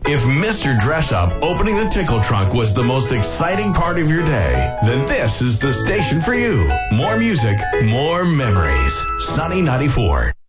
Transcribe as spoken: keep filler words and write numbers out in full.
If Mister Dress Up opening the Tickle Trunk was the most exciting part of your day, then this is the station for you. More music, more memories. Sunny ninety-four.